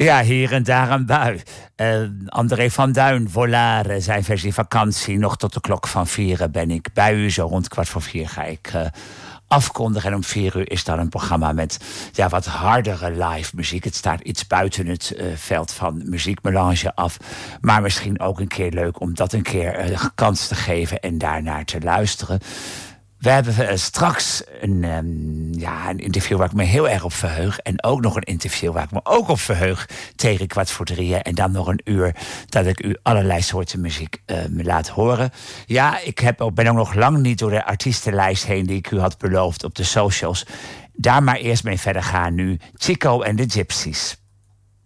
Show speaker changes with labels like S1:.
S1: Ja, hier en daar een bui. André van Duin, Volare, zijn versie vakantie. Nog tot de klok van 4 ben ik bij u. Zo rond 3:15 ga ik afkondigen. En om 4 is dan een programma met wat hardere live muziek. Het staat iets buiten het veld van muziekmelange af. Maar misschien ook een keer leuk om dat een keer de kans te geven en daarnaar te luisteren. We hebben straks een interview waar ik me heel erg op verheug. En ook nog een interview waar ik me ook op verheug tegen 2:45. En dan nog een uur dat ik u allerlei soorten muziek me laat horen. Ja, ik ben ook nog lang niet door de artiestenlijst heen die ik u had beloofd op de socials. Daar maar eerst mee verder gaan nu. Chico en de Gypsies.